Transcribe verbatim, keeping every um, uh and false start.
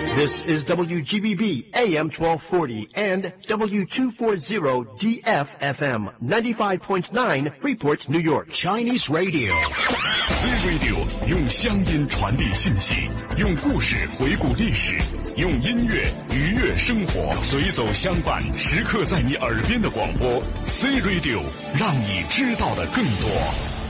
This is W G B B A M twelve forty and W two forty D F F M ninety-five point nine Freeport, New York. Chinese Radio. Z Radio 用乡音传递信息，用故事回顾历史，用音乐愉悦生活，随走相伴，时刻在你耳边的广播。Z Radio 让你知道的更多。